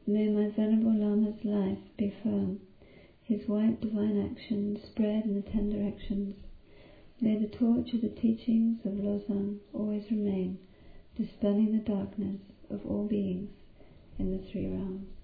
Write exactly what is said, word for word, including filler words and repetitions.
May my Venerable Lama's life be firm, his white divine actions spread in the ten directions. May the torch of the teachings of Losang always remain, dispelling the darkness of all beings in the three realms.